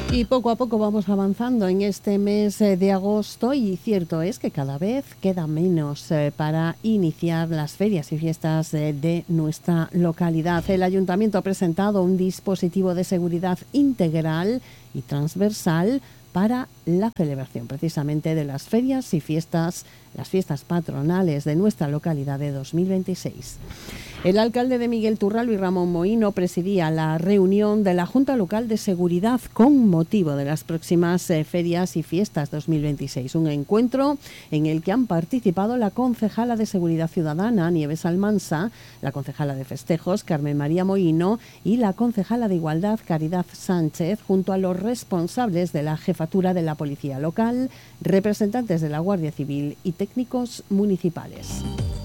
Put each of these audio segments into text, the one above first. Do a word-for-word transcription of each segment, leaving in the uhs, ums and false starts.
Y poco a poco vamos avanzando en este mes de agosto y cierto es que cada vez queda menos eh, para iniciar las ferias y fiestas eh, de nuestra localidad. El Ayuntamiento ha presentado un dispositivo de seguridad integral y transversal para la celebración precisamente de las ferias y fiestas, las fiestas patronales de nuestra localidad de dos mil veintiséis. El alcalde de Miguel Turral, Luis Ramón Mohino, presidía la reunión de la Junta Local de Seguridad con motivo de las próximas eh, ferias y fiestas dos mil veintiséis. Un encuentro en el que han participado la concejala de Seguridad Ciudadana, Nieves Almansa, la concejala de Festejos, Carmen María Mohino, y la concejala de Igualdad, Caridad Sánchez, junto a los responsables de la jefatura de la Policía Local, representantes de la Guardia Civil y técnicos municipales.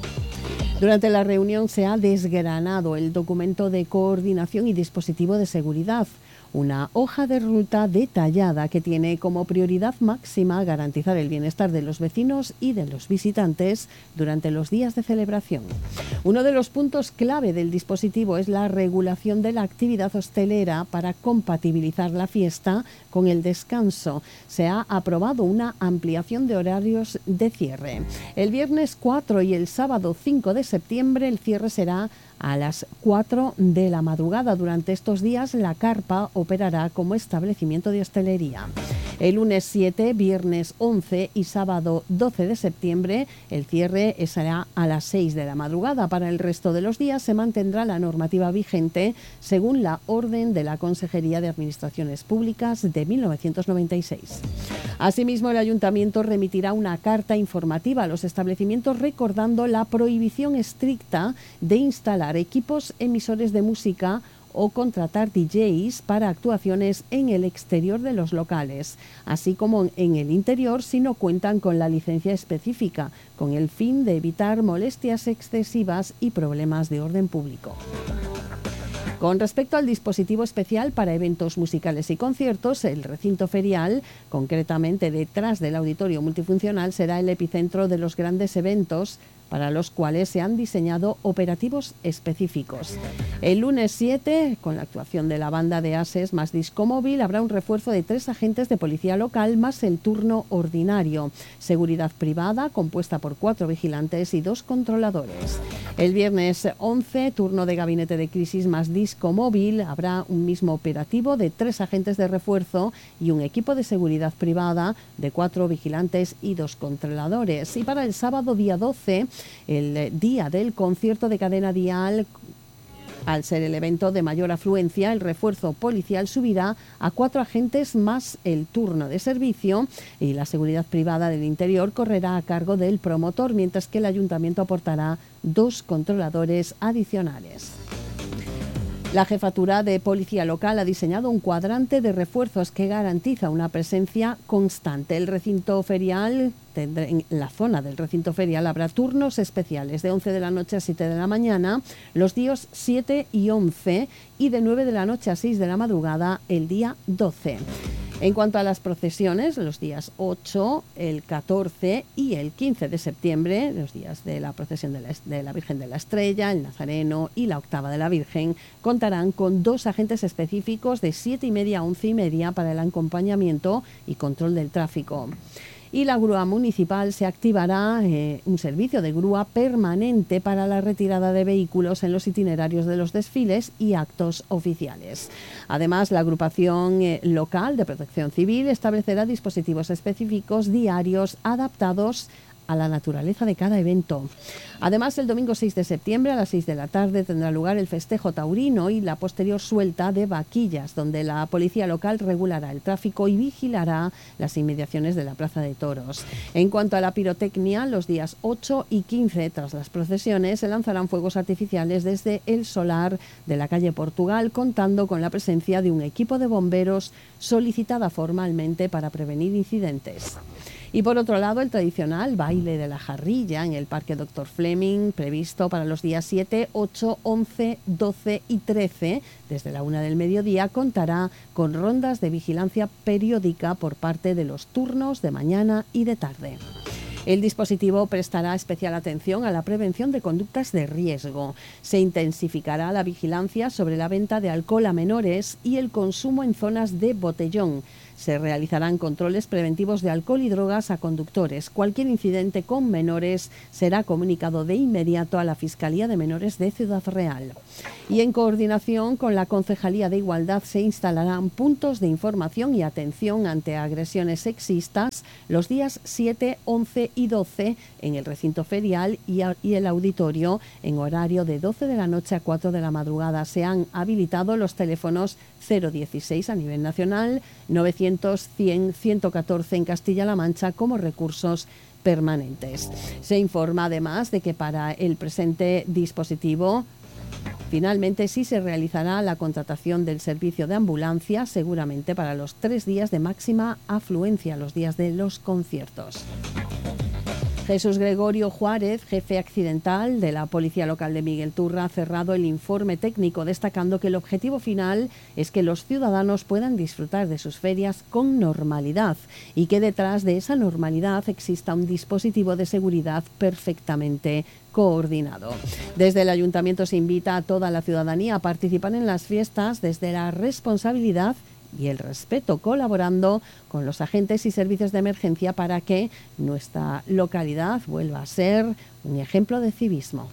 Durante la reunión se ha desgranado el documento de coordinación y dispositivo de seguridad, una hoja de ruta detallada que tiene como prioridad máxima garantizar el bienestar de los vecinos y de los visitantes durante los días de celebración. Uno de los puntos clave del dispositivo es la regulación de la actividad hostelera para compatibilizar la fiesta con el descanso. Se ha aprobado una ampliación de horarios de cierre. El viernes cuatro y el sábado cinco de septiembre el cierre será a las cuatro de la madrugada. Durante estos días la carpa operará como establecimiento de hostelería. El lunes siete, viernes once y sábado doce de septiembre el cierre será a las seis de la madrugada. Para el resto de los días se mantendrá la normativa vigente según la orden de la Consejería de Administraciones Públicas de mil novecientos noventa y seis. Asimismo, el Ayuntamiento remitirá una carta informativa a los establecimientos recordando la prohibición estricta de instalar equipos emisores de música o contratar D Js para actuaciones en el exterior de los locales, así como en el interior si no cuentan con la licencia específica, con el fin de evitar molestias excesivas y problemas de orden público. Con respecto al dispositivo especial para eventos musicales y conciertos, el recinto ferial, concretamente detrás del auditorio multifuncional, será el epicentro de los grandes eventos para los cuales se han diseñado operativos específicos. El lunes siete, con la actuación de la banda de Ases más Discomóvil, habrá un refuerzo de tres agentes de policía local más el turno ordinario. Seguridad privada, compuesta por cuatro vigilantes y dos controladores. El viernes once, turno de gabinete de crisis más Discomóvil, habrá un mismo operativo de tres agentes de refuerzo y un equipo de seguridad privada de cuatro vigilantes y dos controladores. Y para el sábado día doce, el día del concierto de Cadena Dial, al ser el evento de mayor afluencia, el refuerzo policial subirá a cuatro agentes más el turno de servicio y la seguridad privada del interior correrá a cargo del promotor, mientras que el ayuntamiento aportará dos controladores adicionales. La Jefatura de Policía Local ha diseñado un cuadrante de refuerzos que garantiza una presencia constante. El recinto ferial, en la zona del recinto ferial habrá turnos especiales de once de la noche a siete de la mañana, los días siete y once, y de nueve de la noche a seis de la madrugada el día doce. En cuanto a las procesiones, los días ocho, el catorce y el quince de septiembre, los días de la procesión de la, de la Virgen de la Estrella, el Nazareno y la Octava de la Virgen, contarán con dos agentes específicos de siete y media a once y media para el acompañamiento y control del tráfico. Y la grúa municipal se activará eh, un servicio de grúa permanente para la retirada de vehículos en los itinerarios de los desfiles y actos oficiales. Además, la agrupación eh, local de Protección Civil establecerá dispositivos específicos diarios adaptados a la naturaleza de cada evento. Además, el domingo seis de septiembre a las seis de la tarde tendrá lugar el festejo taurino y la posterior suelta de vaquillas, donde la policía local regulará el tráfico y vigilará las inmediaciones de la Plaza de Toros. En cuanto a la pirotecnia, los días ocho y quince, tras las procesiones, se lanzarán fuegos artificiales desde el solar de la calle Portugal, contando con la presencia de un equipo de bomberos solicitada formalmente para prevenir incidentes. Y por otro lado, el tradicional baile de la jarrilla en el Parque Doctor Fleming, previsto para los días siete, ocho, once, doce y trece, desde la una del mediodía, contará con rondas de vigilancia periódica por parte de los turnos de mañana y de tarde. El dispositivo prestará especial atención a la prevención de conductas de riesgo. Se intensificará la vigilancia sobre la venta de alcohol a menores y el consumo en zonas de botellón. Se realizarán controles preventivos de alcohol y drogas a conductores. Cualquier incidente con menores será comunicado de inmediato a la Fiscalía de Menores de Ciudad Real. Y en coordinación con la Concejalía de Igualdad se instalarán puntos de información y atención ante agresiones sexistas los días siete, once y doce en el recinto ferial y, a, y el auditorio en horario de doce de la noche a cuatro de la madrugada. Se han habilitado los teléfonos cero dieciséis a nivel nacional, novecientos, cien, ciento catorce en Castilla-La Mancha como recursos permanentes. Se informa además de que para el presente dispositivo finalmente sí se realizará la contratación del servicio de ambulancia, seguramente para los tres días de máxima afluencia, los días de los conciertos. Jesús Gregorio Juárez, jefe accidental de la Policía Local de Miguel Turra, ha cerrado el informe técnico destacando que el objetivo final es que los ciudadanos puedan disfrutar de sus ferias con normalidad y que detrás de esa normalidad exista un dispositivo de seguridad perfectamente coordinado. Desde el Ayuntamiento se invita a toda la ciudadanía a participar en las fiestas desde la responsabilidad y el respeto, colaborando con los agentes y servicios de emergencia para que nuestra localidad vuelva a ser un ejemplo de civismo.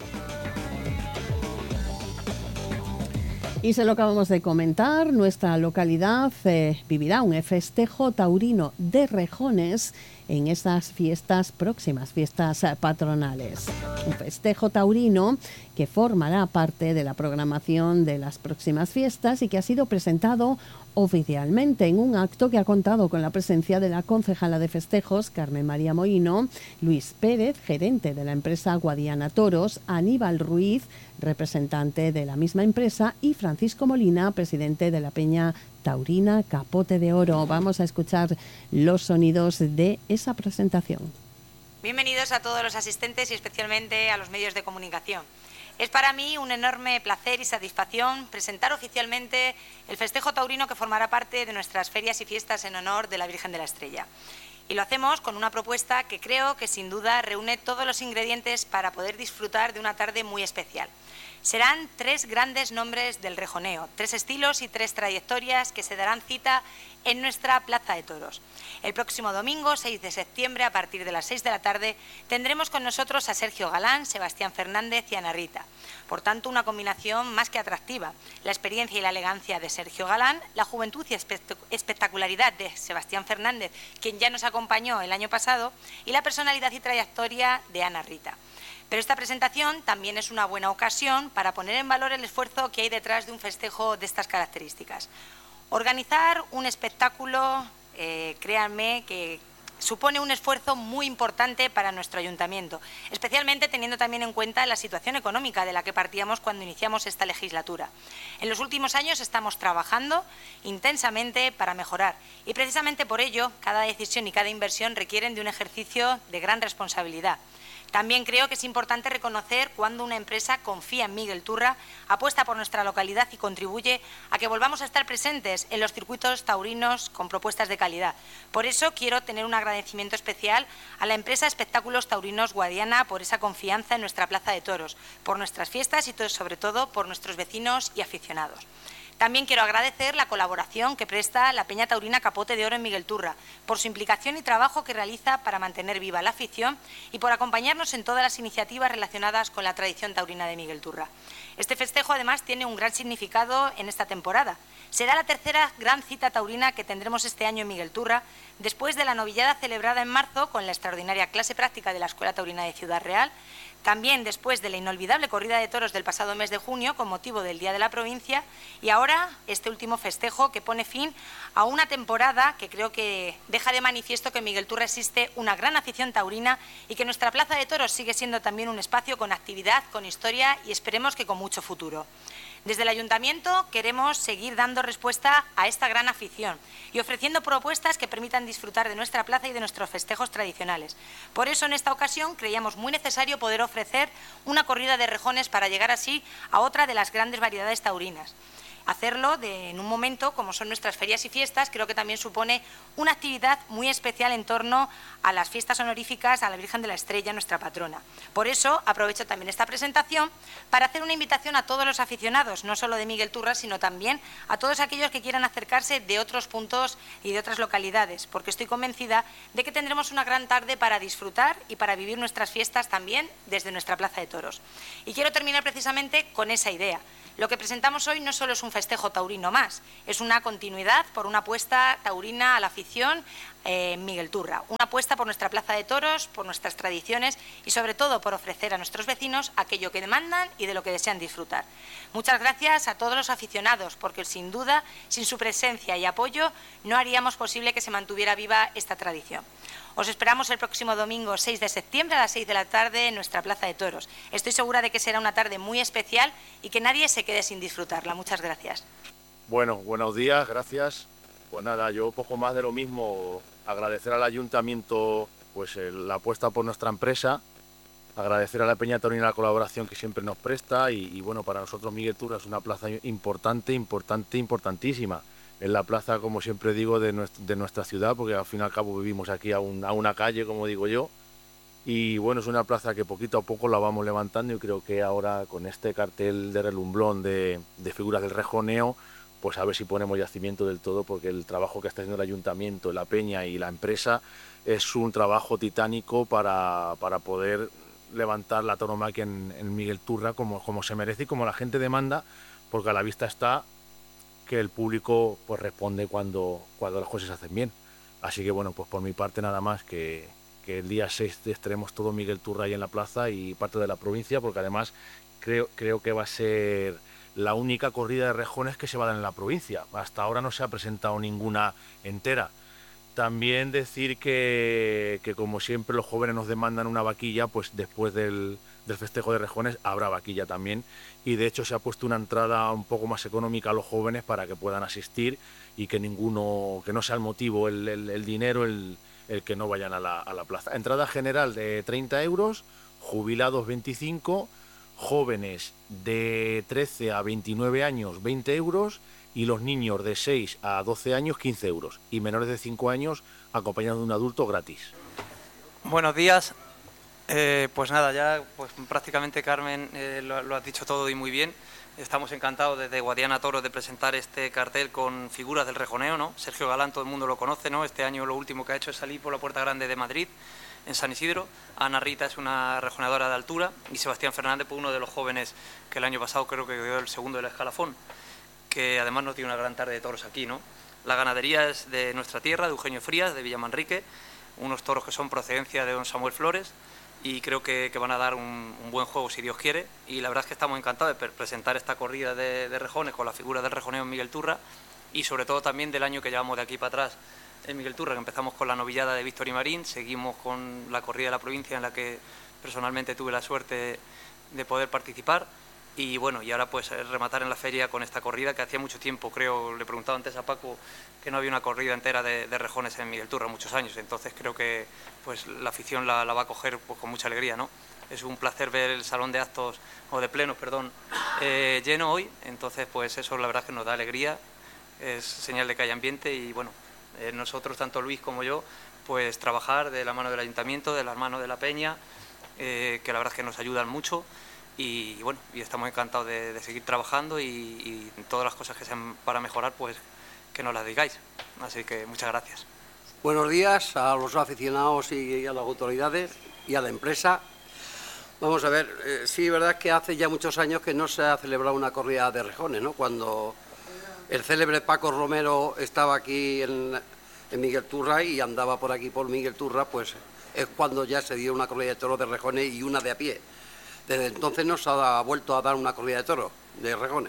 Y se lo acabamos de comentar, nuestra localidad eh, vivirá un festejo taurino de rejones en esas fiestas próximas, fiestas patronales. Un festejo taurino que formará parte de la programación de las próximas fiestas y que ha sido presentado oficialmente en un acto que ha contado con la presencia de la concejala de festejos, Carmen María Mohino, Luis Pérez, gerente de la empresa Guadiana Toros, Aníbal Ruiz, representante de la misma empresa, y Francisco Molina, presidente de la Peña Taurina Capote de Oro. Vamos a escuchar los sonidos de esa presentación. Bienvenidos a todos los asistentes y especialmente a los medios de comunicación. Es para mí un enorme placer y satisfacción presentar oficialmente el festejo taurino que formará parte de nuestras ferias y fiestas en honor de la Virgen de la Estrella. Y lo hacemos con una propuesta que creo que sin duda reúne todos los ingredientes para poder disfrutar de una tarde muy especial. Serán tres grandes nombres del rejoneo, tres estilos y tres trayectorias que se darán cita en nuestra Plaza de Toros. El próximo domingo, seis de septiembre, a partir de las seis de la tarde, tendremos con nosotros a Sergio Galán, Sebastián Fernández y Ana Rita. Por tanto, una combinación más que atractiva. La experiencia y la elegancia de Sergio Galán, la juventud y espectacularidad de Sebastián Fernández, quien ya nos acompañó el año pasado, y la personalidad y trayectoria de Ana Rita. Pero esta presentación también es una buena ocasión para poner en valor el esfuerzo que hay detrás de un festejo de estas características. Organizar un espectáculo, eh, créanme, que supone un esfuerzo muy importante para nuestro ayuntamiento, especialmente teniendo también en cuenta la situación económica de la que partíamos cuando iniciamos esta legislatura. En los últimos años estamos trabajando intensamente para mejorar y precisamente por ello cada decisión y cada inversión requieren de un ejercicio de gran responsabilidad. También creo que es importante reconocer cuando una empresa confía en Miguel Turra, apuesta por nuestra localidad y contribuye a que volvamos a estar presentes en los circuitos taurinos con propuestas de calidad. Por eso quiero tener un agradecimiento especial a la empresa Espectáculos Taurinos Guadiana por esa confianza en nuestra Plaza de Toros, por nuestras fiestas y sobre todo por nuestros vecinos y aficionados. También quiero agradecer la colaboración que presta la Peña Taurina Capote de Oro en Miguel Turra, por su implicación y trabajo que realiza para mantener viva la afición y por acompañarnos en todas las iniciativas relacionadas con la tradición taurina de Miguel Turra. Este festejo además tiene un gran significado en esta temporada. Será la tercera gran cita taurina que tendremos este año en Miguel Turra, después de la novillada celebrada en marzo con la extraordinaria clase práctica de la Escuela Taurina de Ciudad Real, también después de la inolvidable corrida de toros del pasado mes de junio con motivo del Día de la Provincia y ahora este último festejo que pone fin a una temporada que creo que deja de manifiesto que en Miguel Turra existe una gran afición taurina y que nuestra Plaza de Toros sigue siendo también un espacio con actividad, con historia y esperemos que con mucho futuro. Desde el Ayuntamiento queremos seguir dando respuesta a esta gran afición y ofreciendo propuestas que permitan disfrutar de nuestra plaza y de nuestros festejos tradicionales. Por eso, en esta ocasión, creíamos muy necesario poder ofrecer una corrida de rejones para llegar así a otra de las grandes variedades taurinas. Hacerlo de, en un momento como son nuestras ferias y fiestas, creo que también supone una actividad muy especial en torno a las fiestas honoríficas a la Virgen de la Estrella, nuestra patrona. Por eso aprovecho también esta presentación para hacer una invitación a todos los aficionados, no solo de Miguel Turra, sino también a todos aquellos que quieran acercarse de otros puntos y de otras localidades, porque estoy convencida de que tendremos una gran tarde para disfrutar y para vivir nuestras fiestas también desde nuestra Plaza de Toros. Y quiero terminar precisamente con esa idea. Lo que presentamos hoy no solo es un festejo taurino más, es una continuidad por una apuesta taurina a la afición eh, en Miguel Turra, una apuesta por nuestra Plaza de Toros, por nuestras tradiciones y sobre todo por ofrecer a nuestros vecinos aquello que demandan y de lo que desean disfrutar. Muchas gracias a todos los aficionados, porque sin duda, sin su presencia y apoyo, no haríamos posible que se mantuviera viva esta tradición. Os esperamos el próximo domingo seis de septiembre a las seis de la tarde en nuestra Plaza de Toros. Estoy segura de que será una tarde muy especial y que nadie se quede sin disfrutarla. Muchas gracias. Bueno, buenos días, gracias. Pues nada, yo poco más de lo mismo, agradecer al Ayuntamiento pues el, la apuesta por nuestra empresa, agradecer a la Peña Taurina la colaboración que siempre nos presta y, y bueno, para nosotros Miguel Turra es una plaza importante, importante, importantísima. Es la plaza, como siempre digo, de nuestra, de nuestra ciudad, porque al fin y al cabo vivimos aquí a, un, a una calle, como digo yo. Y bueno, es una plaza que poquito a poco la vamos levantando y creo que ahora con este cartel de relumbrón de, de figuras del rejoneo, pues a ver si ponemos yacimiento del todo, porque el trabajo que está haciendo el Ayuntamiento, la Peña y la empresa es un trabajo titánico para, para poder levantar la tauromaquia en, en Miguel Turra como, como se merece y como la gente demanda, porque a la vista está que el público pues responde cuando, cuando las cosas se hacen bien. Así que bueno, pues por mi parte nada más, que, que el día seis estaremos todo Miguel Turra ahí en la plaza y parte de la provincia, porque además creo, creo que va a ser la única corrida de rejones que se va a dar en la provincia. Hasta ahora no se ha presentado ninguna entera. También decir que, que como siempre los jóvenes nos demandan una vaquilla, pues después del, del festejo de rejones habrá vaquilla también, y de hecho se ha puesto una entrada un poco más económica a los jóvenes para que puedan asistir y que ninguno, que no sea el motivo el, el, el dinero el, el que no vayan a la, a la plaza. Entrada general de treinta euros, jubilados veinticinco, jóvenes de trece a veintinueve años veinte euros, y los niños de seis a doce años quince euros, y menores de cinco años acompañados de un adulto gratis. Buenos días. Eh, pues nada, ya pues prácticamente Carmen eh, lo, lo has dicho todo y muy bien. Estamos encantados desde Guadiana Toros de presentar este cartel con figuras del rejoneo, ¿no? Sergio Galán, todo el mundo lo conoce, ¿no? Este año lo último que ha hecho es salir por la Puerta Grande de Madrid, en San Isidro. Ana Rita es una rejoneadora de altura y Sebastián Fernández, pues uno de los jóvenes que el año pasado creo que dio el segundo del escalafón, que además nos tiene una gran tarde de toros aquí, ¿no? La ganadería es de nuestra tierra, de Eugenio Frías, de Villamanrique, unos toros que son procedencia de don Samuel Flores, y creo que, que van a dar un, un buen juego si Dios quiere, y la verdad es que estamos encantados de presentar esta corrida de, de rejones con la figura del rejoneo en Miguel Turra, y sobre todo también del año que llevamos de aquí para atrás en Miguel Turra, que empezamos con la novillada de Víctor y Marín, seguimos con la corrida de la provincia en la que personalmente tuve la suerte de poder participar. Y bueno, y ahora pues rematar en la feria con esta corrida que hacía mucho tiempo, creo, le preguntaba antes a Paco que no había una corrida entera de, de rejones en Miguel Turra, muchos años, entonces creo que pues la afición la, la va a coger pues con mucha alegría, ¿no? Es un placer ver el salón de actos, o de plenos, perdón, eh, lleno hoy, entonces pues eso la verdad es que nos da alegría, es señal de que hay ambiente y bueno, eh, nosotros, tanto Luis como yo, pues trabajar de la mano del Ayuntamiento, de la mano de la Peña, eh, que la verdad es que nos ayudan mucho. Y bueno, y estamos encantados de, de seguir trabajando y, y todas las cosas que sean para mejorar, pues que nos las digáis. Así que muchas gracias. Buenos días a los aficionados y a las autoridades y a la empresa. Vamos a ver, eh, sí, verdad es que hace ya muchos años que no se ha celebrado una corrida de rejones, ¿no? Cuando el célebre Paco Romero estaba aquí en, en Miguel Turra y andaba por aquí por Miguel Turra, pues es cuando ya se dio una corrida de toros de rejones y una de a pie. Desde entonces no se ha vuelto a dar una corrida de toros, de rejones.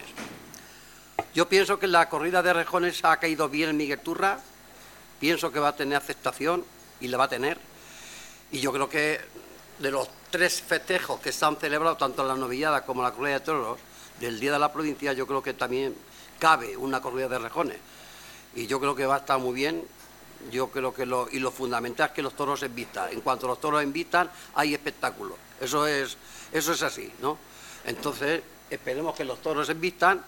Yo pienso que la corrida de rejones ha caído bien en Miguel Turra, pienso que va a tener aceptación y la va a tener. Y yo creo que de los tres festejos que se han celebrado, tanto la novillada como la corrida de toros, del Día de la Provincia, yo creo que también cabe una corrida de rejones. Y yo creo que va a estar muy bien. Yo creo que lo, y lo fundamental es que los toros se envistan. En cuanto los toros envistan, hay espectáculo. Eso es, eso es así, ¿no? Entonces, esperemos que los toros se envistan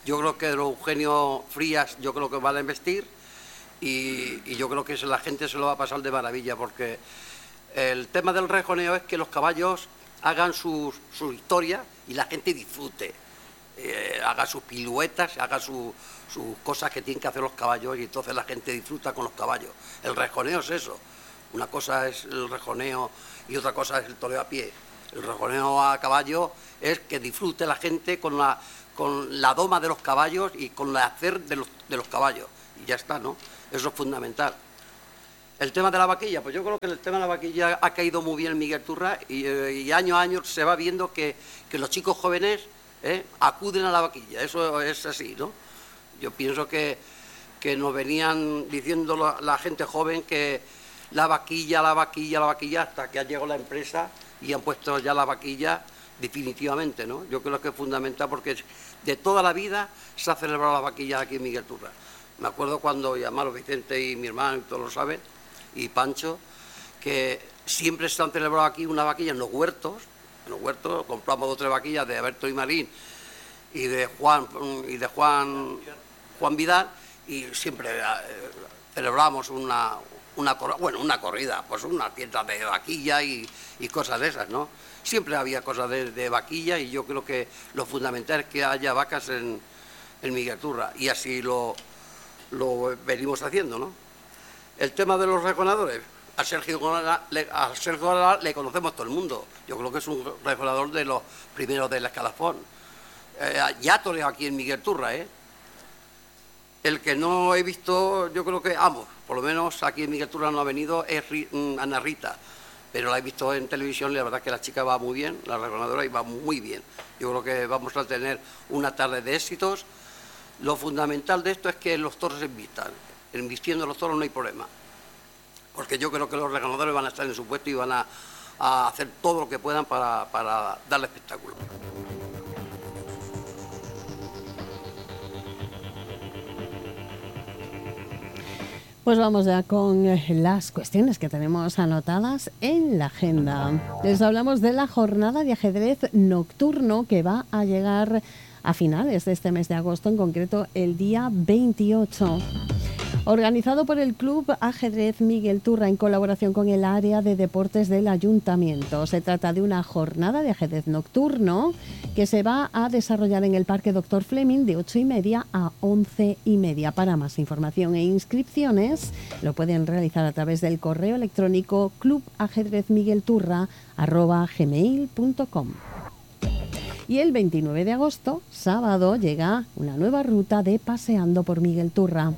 Yo creo que los Eugenio Frías, yo creo que van a investir y, y yo creo que la gente se lo va a pasar de maravilla, porque el tema del rejoneo es que los caballos hagan su, su historia y la gente disfrute, eh, haga sus piruetas, haga sus su cosas que tienen que hacer los caballos y entonces la gente disfruta con los caballos. El rejoneo es eso, una cosa es el rejoneo y otra cosa es el toreo a pie. El rejoneo a caballo es que disfrute la gente con la... con la doma de los caballos y con el hacer de los, de los caballos. Y ya está, ¿no? Eso es fundamental. El tema de la vaquilla, pues yo creo que el tema de la vaquilla ha caído muy bien en Miguel Turra y, eh, y año a año se va viendo que, que los chicos jóvenes eh, acuden a la vaquilla. Eso es así, ¿no? Yo pienso que, que nos venían diciendo la, la gente joven que la vaquilla, la vaquilla, la vaquilla, hasta que ha llegado la empresa y han puesto ya la vaquilla definitivamente, ¿no? Yo creo que es fundamental porque de toda la vida se ha celebrado la vaquilla aquí en Miguel Turra. Me acuerdo cuando llamaron Vicente y mi hermano, y todos lo saben, y Pancho, que siempre se han celebrado aquí una vaquilla en los huertos. En los huertos compramos dos o tres vaquillas de Alberto y Marín y de Juan y de Juan Juan Vidal y siempre eh, celebramos una una bueno una corrida, pues una tienda de vaquilla y, y cosas de esas, ¿no? Siempre había cosas de, de vaquilla y yo creo que lo fundamental es que haya vacas en, en Miguel Turra y así lo, lo venimos haciendo, ¿no? El tema de los rejonadores, a Sergio Golala, le, a Sergio Golala le conocemos todo el mundo. Yo creo que es un rejonador de los primeros del escalafón. Eh, ya toreó aquí en Miguel Turra, ¿eh? El que no he visto, yo creo que, vamos, por lo menos aquí en Miguel Turra no ha venido, es Ana Rita. Pero la he visto en televisión y la verdad es que la chica va muy bien, la rejonadora, y va muy bien. Yo creo que vamos a tener una tarde de éxitos. Lo fundamental de esto es que los toros se invistan. Invistiendo los toros no hay problema. Porque yo creo que los rejonadores van a estar en su puesto y van a, a hacer todo lo que puedan para, para darle espectáculo. Pues vamos ya con las cuestiones que tenemos anotadas en la agenda. Les hablamos de la jornada de ajedrez nocturno que va a llegar a finales de este mes de agosto, en concreto el día veintiocho. Organizado por el Club Ajedrez Miguel Turra en colaboración con el área de deportes del Ayuntamiento. Se trata de una jornada de ajedrez nocturno que se va a desarrollar en el Parque Doctor Fleming de ocho y media a once y media. Para más información e inscripciones lo pueden realizar a través del correo electrónico clubajedrezmiguelturra arroba gmail punto com. Y el veintinueve de agosto, sábado, llega una nueva ruta de Paseando por Miguel Turra.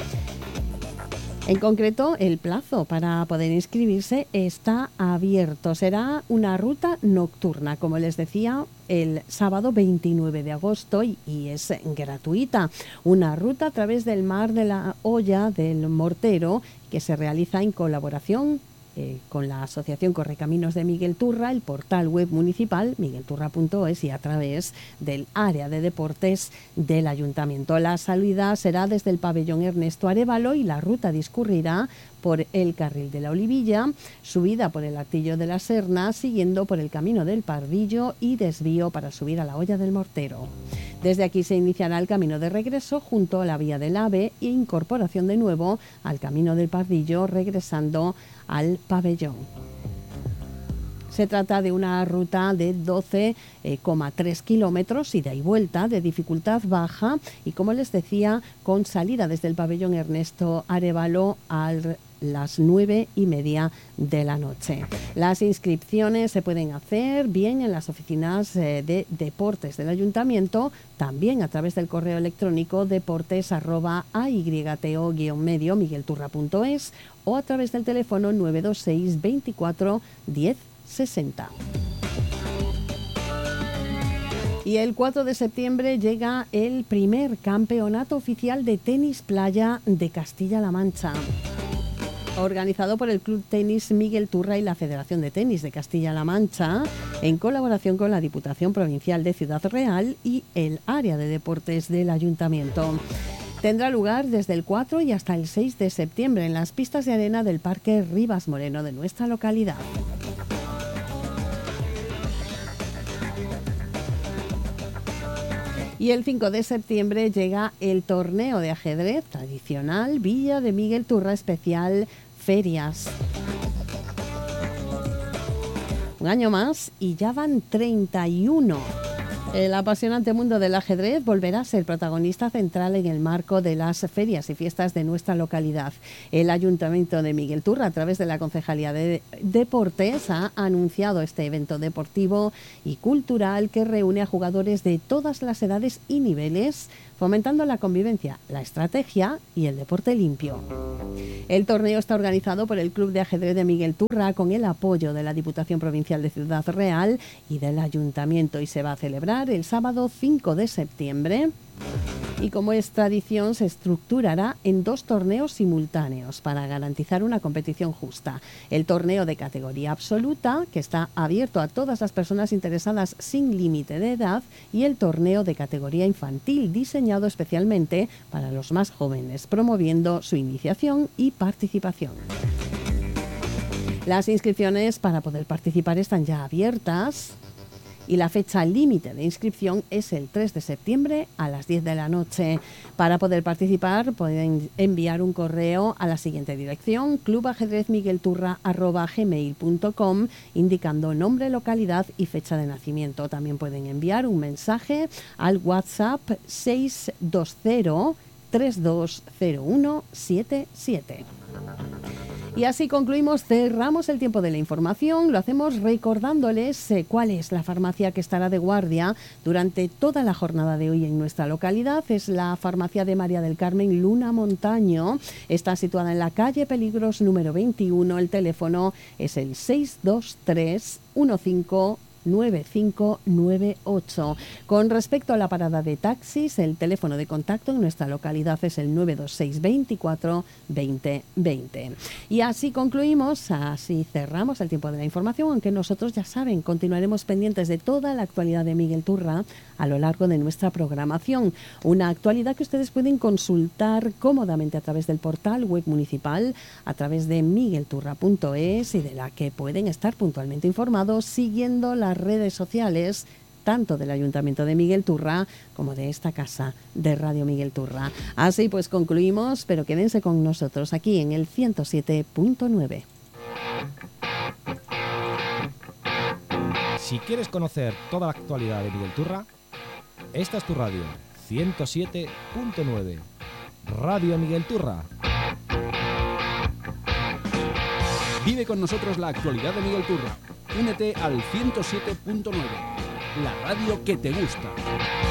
En concreto, el plazo para poder inscribirse está abierto. Será una ruta nocturna, como les decía, el sábado veintinueve de agosto y, y es gratuita. Una ruta a través del Mar de la Hoya del Mortero que se realiza en colaboración Eh, con la Asociación Correcaminos de Miguel Turra, el portal web municipal miguelturra punto es y a través del área de deportes del Ayuntamiento. La salida será desde el pabellón Ernesto Arévalo y la ruta discurrirá por el carril de la Olivilla, subida por el Artillo de la Serna, siguiendo por el camino del Pardillo y desvío para subir a la Hoya del Mortero. Desde aquí se iniciará el camino de regreso junto a la vía del AVE e incorporación de nuevo al camino del Pardillo, regresando al pabellón. Se trata de una ruta de doce coma tres kilómetros ida y vuelta de dificultad baja y, como les decía, con salida desde el pabellón Ernesto Arévalo a las nueve y media de la noche. Las inscripciones se pueden hacer bien en las oficinas de deportes del Ayuntamiento, también a través del correo electrónico deportes arroba ayto guion medio miguelturra punto es o a través del teléfono nueve dos seis veinticuatro diez sesenta. Y el cuatro de septiembre llega el primer campeonato oficial de tenis playa de Castilla-La Mancha, organizado por el Club Tenis Miguel Turra y la Federación de Tenis de Castilla-La Mancha, en colaboración con la Diputación Provincial de Ciudad Real y el área de deportes del Ayuntamiento. Tendrá lugar desde el cuatro y hasta el seis de septiembre en las pistas de arena del Parque Rivas Moreno de nuestra localidad. Y el cinco de septiembre llega el torneo de ajedrez tradicional Villa de Miguel Turra especial Ferias. Un año más y ya van treinta y uno. El apasionante mundo del ajedrez volverá a ser protagonista central en el marco de las ferias y fiestas de nuestra localidad. El Ayuntamiento de Miguel Turra, a través de la Concejalía de Deportes, ha anunciado este evento deportivo y cultural que reúne a jugadores de todas las edades y niveles, fomentando la convivencia, la estrategia y el deporte limpio. El torneo está organizado por el Club de Ajedrez de Miguel Turra con el apoyo de la Diputación Provincial de Ciudad Real y del Ayuntamiento y se va a celebrar el sábado cinco de septiembre. Y como es tradición, se estructurará en dos torneos simultáneos para garantizar una competición justa. El torneo de categoría absoluta, que está abierto a todas las personas interesadas sin límite de edad, y el torneo de categoría infantil, diseñado especialmente para los más jóvenes, promoviendo su iniciación y participación. Las inscripciones para poder participar están ya abiertas. Y la fecha límite de inscripción es el tres de septiembre a las diez de la noche. Para poder participar pueden enviar un correo a la siguiente dirección: club ajedrez miguel turra arroba gmail punto com, indicando nombre, localidad y fecha de nacimiento. También pueden enviar un mensaje al WhatsApp seis dos cero, tres dos cero uno siete siete. Y así concluimos, cerramos el tiempo de la información. Lo hacemos recordándoles eh, cuál es la farmacia que estará de guardia durante toda la jornada de hoy en nuestra localidad. Es la farmacia de María del Carmen Luna Montaño. Está situada en la calle Peligros número veintiuno. El teléfono es el seis dos tres uno cinco nueve cinco nueve ocho. Con respecto a la parada de taxis, el teléfono de contacto en nuestra localidad es el nueve dos seis veinticuatro veinte veinte. Y así concluimos, así cerramos el tiempo de la información, aunque nosotros, ya saben, continuaremos pendientes de toda la actualidad de Miguel Turra a lo largo de nuestra programación. Una actualidad que ustedes pueden consultar cómodamente a través del portal web municipal, a través de miguel turra punto es, y de la que pueden estar puntualmente informados siguiendo las redes sociales tanto del Ayuntamiento de Miguel Turra como de esta casa de Radio Miguel Turra. Así pues concluimos, pero quédense con nosotros aquí en el ciento siete punto nueve. Si quieres conocer toda la actualidad de Miguel Turra, esta es tu radio, ciento siete punto nueve. Radio Miguel Turra. Vive con nosotros la actualidad de Miguel Turra. Únete al ciento siete punto nueve, la radio que te gusta.